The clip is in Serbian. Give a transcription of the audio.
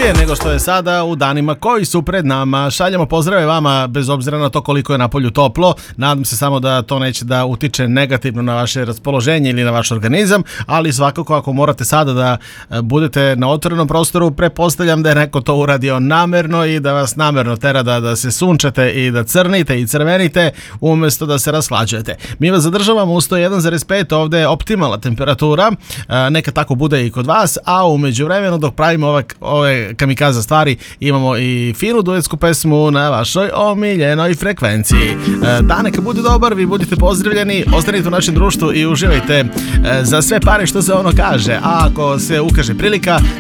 zanimljivije nego što je sada u danima koji su pred nama. Šaljemo pozdrave vama bez obzira na to koliko je na polju toplo. Nadam se samo da to neće da utiče negativno na vaše raspoloženje ili na vaš organizam, ali svakako ako morate sada da budete na otvorenom prostoru, pretpostavljam da je neko to uradio namerno i da vas namerno tera da se sunčete i da crnite i crvenite umjesto da se rashlađujete. Mi vas zadržavamo u 101,5, ovdje je optimalna temperatura, neka tako bude i kod vas, a u međuvremenu dok pravimo ove kamikaza stvari imamo i finu duetsku pesmu na vašoj omiljenoj frekvenciji. Dan neka bude dobar, vi budite pozdravljeni, ostanite u našem društvu i uživajte za sve pare što se ono kaže, a ako se ukaže prilika